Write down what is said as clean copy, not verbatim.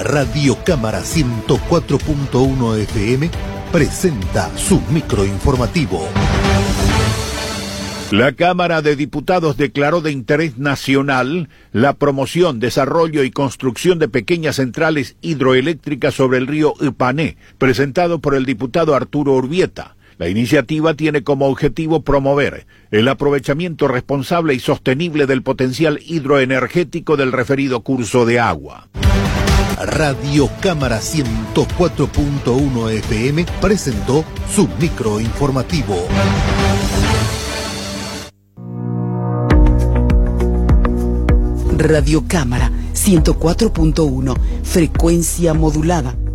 Radio Cámara 104.1 FM presenta su microinformativo. La Cámara de Diputados declaró de interés nacional la promoción, desarrollo y construcción de pequeñas centrales hidroeléctricas sobre el río Ipané, presentado por el diputado Arturo Urbieta. La iniciativa tiene como objetivo promover el aprovechamiento responsable y sostenible del potencial hidroenergético del referido curso de agua. Radio Cámara 104.1 FM presentó su microinformativo. Radio Cámara 104.1, frecuencia modulada.